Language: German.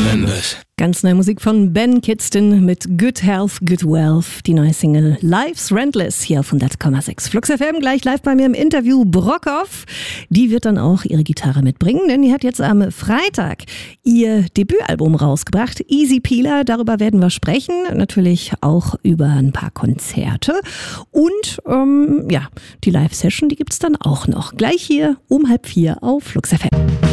Mendes. Ganz neue Musik von Ben Kidston mit Good Health, Good Wealth. Die neue Single Life's Rentless hier auf 100,6. Flux FM gleich live bei mir im Interview. Brockhoff, die wird dann auch ihre Gitarre mitbringen, denn die hat jetzt am Freitag ihr Debütalbum rausgebracht, Easy Peeler. Darüber werden wir sprechen, natürlich auch über ein paar Konzerte. Und die Live-Session, die gibt's dann auch noch. Gleich hier um 3:30 auf Flux FM.